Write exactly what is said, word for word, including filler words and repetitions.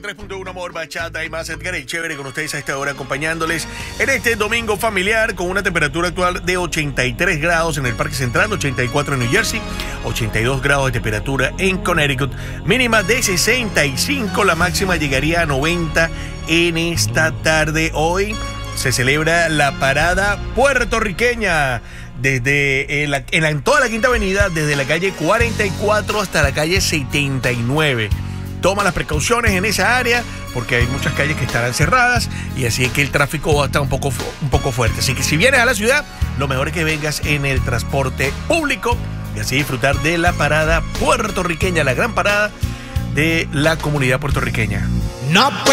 tres punto uno Amor, Bachata y más. Edgar el Chévere con ustedes a esta hora, acompañándoles en este domingo familiar con una temperatura actual de ochenta y tres grados en el Parque Central, ochenta y cuatro en New Jersey, ochenta y dos grados de temperatura en Connecticut, mínima de sesenta y cinco, la máxima llegaría a noventa en esta tarde. Hoy se celebra la parada puertorriqueña desde en, la, en, la, en toda la Quinta Avenida, desde la calle cuarenta y cuatro hasta la calle setenta y nueve. Toma las precauciones en esa área porque hay muchas calles que estarán cerradas y así es que el tráfico va a estar un poco, un poco fuerte. Así que si vienes a la ciudad, lo mejor es que vengas en el transporte público y así disfrutar de la parada puertorriqueña, la gran parada de la comunidad puertorriqueña. No